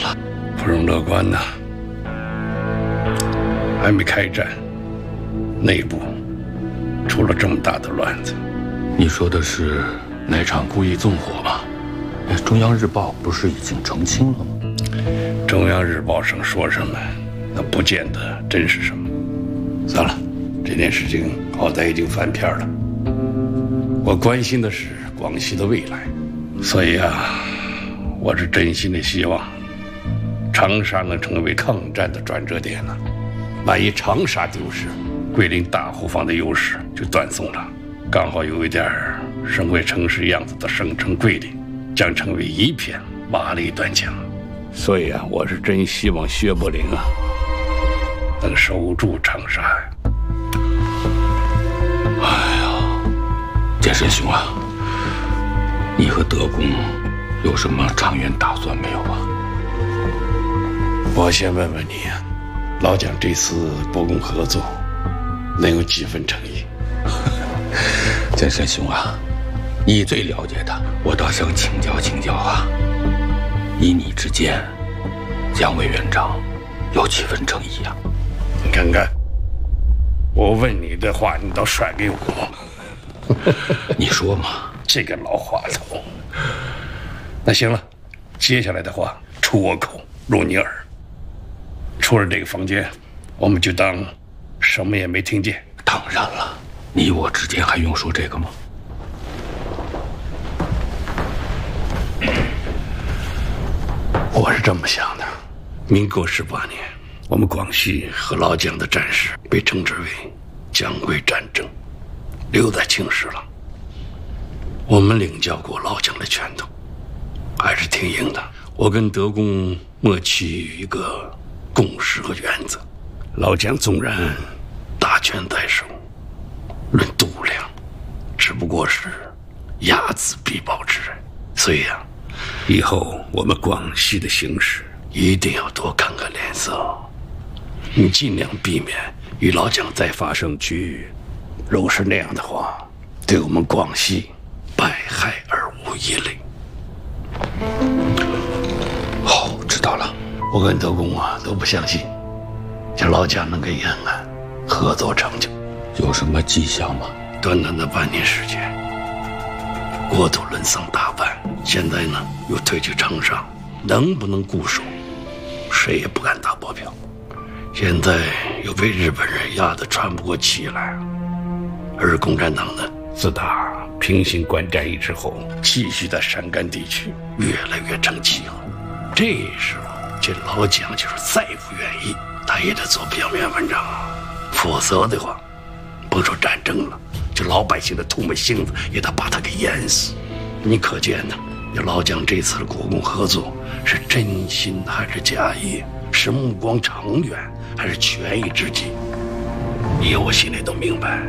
了。 不容乐观呐！还没开战，内部出了这么大的乱子。 你说的是那场故意纵火吗？中央日报不是已经澄清了吗？ 中央日报上说什么，那不见得真是什么。算了，这件事情好歹已经翻篇了。我关心的是广西的未来，所以啊，我是真心的希望长沙能成为抗战的转折点呢。万一长沙丢失，桂林大后方的优势就断送了。刚好有一点省会城市样子的省城桂林，将成为一片瓦砾断墙。所以啊，我是真希望薛伯龄啊能守住长沙呀。 哎呀，健身兄啊，你和德公有什么长远打算没有啊？ 我先问问你啊，老蒋这次国共合作能有几分诚意？ 健身兄啊，你最了解他，我倒想请教请教啊。以你之见，蒋委员长有几分诚意啊？ 你看看，我问你的话，你倒甩给我。 你说嘛。 这个老滑头。那行了，接下来的话出我口，入你耳。出了这个房间，我们就当什么也没听见。 当然了，你我之间还用说这个吗？ 我是这么想的，民国18年，我们广西和老蒋的战事被称之为蒋桂战争，留在青史了。我们领教过老蒋的拳头，还是挺硬的。我跟德公默契一个共识和原则，老蒋纵然大权在手，论度量，只不过是睚眦必报之人。所以啊，以后我们广西的形势一定要多看看脸色，你尽量避免与老蒋再发生局。若是那样的话，对我们广西百害而无一利。 好，知道了。 我跟德公啊都不相信，这老蒋能跟延安合作长久。 有什么迹象吗？ 短短的半年时间，国土沦丧大半，现在呢又退去长沙，能不能固守，谁也不敢打包票。现在又被日本人压得喘不过气来，而共产党呢，自打平型关战役之后，继续在陕甘地区越来越成气候。这时候，这老蒋就是再不愿意，他也得做表面文章，否则的话，甭说战争了，就老百姓的唾沫星子也得把他给淹死。你可见呢，这老蒋这次的国共合作是真心还是假意，是目光长远还是权宜之计，你我心里都明白。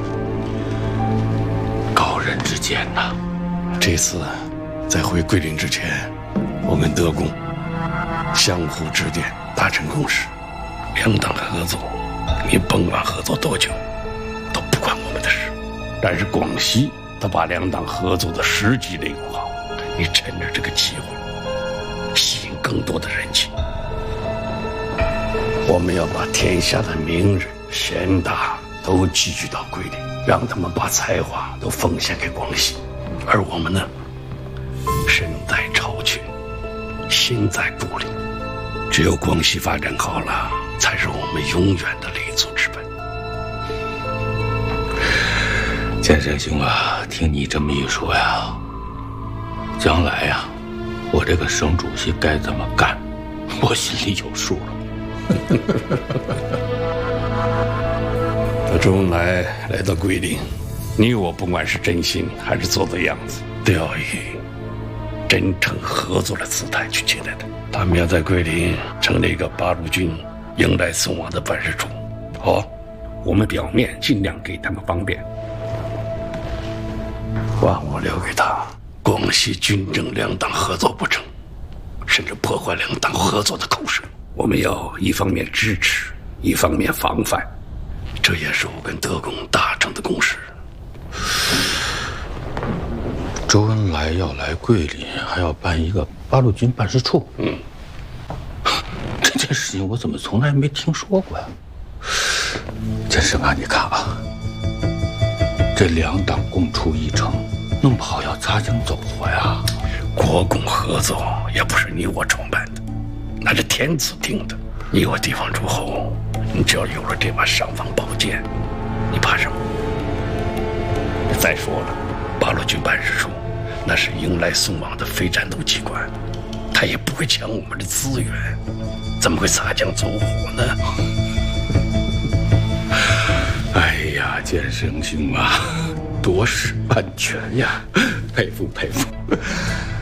高人之见呐。 这次在回桂林之前，我跟德公相互致电，达成共识，两党合作，你甭管合作多久，都不关我们的事。但是广西他把两党合作的时机利用好，你趁着这个机会，吸引更多的人气。我们要把天下的名人贤达都聚集到桂林，让他们把才华都奉献给广西，而我们呢，身在朝阙，心在故里。只有广西发展好了，才是我们永远的立足之本。 健身兄啊，听你这么一说呀，将来呀，我这个省主席该怎么干，我心里有数了。 周恩来来到桂林，你我不管是真心还是做做样子，都要以真诚合作的姿态去接待他。他们要在桂林成立一个八路军迎来送往的办事处。好，我们表面尽量给他们方便，万物留给他。广西军政两党合作不成，甚至破坏两党合作的口实，我们要一方面支持，一方面防范。这也是我跟德公达成的共识。 周恩来要来桂林，还要办一个八路军办事处。 事情我怎么从来没听说过呀？剑生啊，你看啊，这两党共处一城，弄不好要擦枪走火呀。 国共合作也不是你我创办的，那是天子定的。你我地方诸侯，你只要有了这把尚方宝剑，你怕什么？再说了，八路军办事处那是迎来送往的非战斗机关，他也不会抢我们的资源，怎么会擦枪走火呢？ 哎呀，剑生兄啊，多事万全呀，佩服佩服。